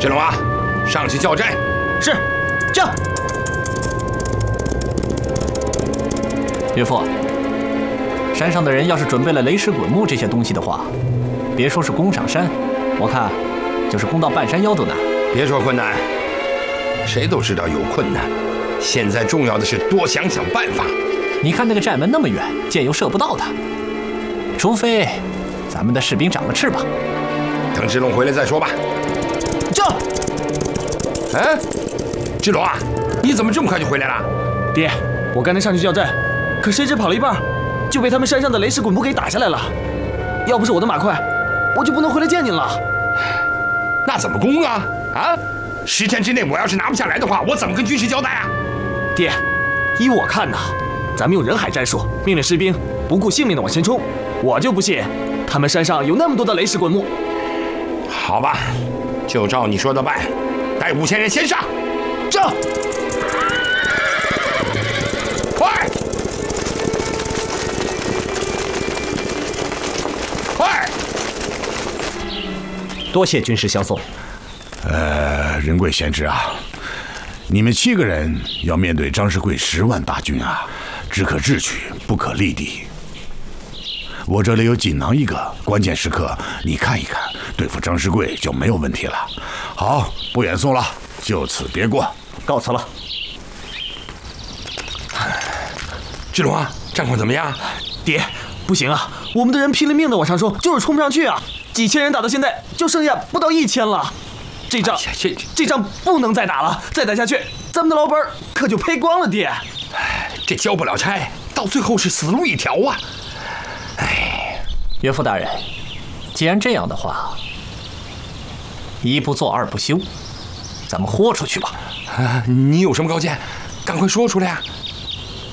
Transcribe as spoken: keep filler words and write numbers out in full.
志龙啊，上去叫阵。 是，叫。 岳父，山上的人要是准备了雷石滚木这些东西的话，别说是攻上山，我看就是攻到半山腰都难。 别说困难，谁都知道有困难。现在重要的是多想想办法。 你看那个寨门那么远，箭又射不到他，除非咱们的士兵长了翅膀。 等志龙回来再说吧。 叫。 哎，志龙啊，你怎么这么快就回来了？ 爹，我刚才上去叫阵，可谁知跑了一半，就被他们山上的雷石滚木给打下来了。要不是我的马快，我就不能回来见您了。 那怎么攻啊？啊，十天之内我要是拿不下来的话，我怎么跟军师交代啊？ 爹，依我看呐，咱们用人海战术，命令士兵不顾性命的往前冲。我就不信他们山上有那么多的雷石滚木。 好吧，就照你说的办，带五千人先上。 上！ 快！快！ 多谢军师相送。 呃，仁贵贤侄啊，你们七个人要面对张世贵十万大军啊，只可智取，不可力敌。我这里有锦囊一个，关键时刻你看一看，对付张世贵就没有问题了。好，不远送了，就此别过， 告辞了。 志龙啊，战况怎么样？ 爹，不行啊，我们的人拼了命的往上冲，就是冲不上去啊！几千人打到现在，就剩下不到一千了。这仗， 哎、这这仗不能再打了，再打下去，咱们的老本可就赔光了，爹。 哎，这交不了差，到最后是死路一条啊！哎， 岳父大人，既然这样的话，一不做二不休，咱们豁出去吧。 啊，你有什么高见？赶快说出来啊！